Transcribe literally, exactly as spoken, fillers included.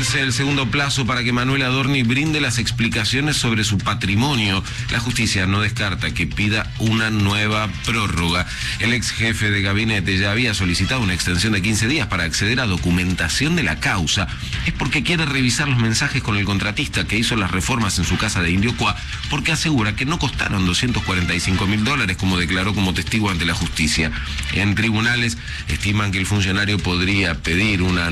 Vence el segundo plazo para que Manuel Adorni brinde las explicaciones sobre su patrimonio. La justicia no descarta que pida una nueva prórroga. El ex jefe de gabinete ya había solicitado una extensión de quince días para acceder a documentación de la causa. Es porque quiere revisar los mensajes con el contratista que hizo las reformas en su casa de Indiocuá, porque asegura que no costaron doscientos cuarenta y cinco mil dólares, como declaró como testigo ante la justicia. En tribunales estiman que el funcionario podría pedir una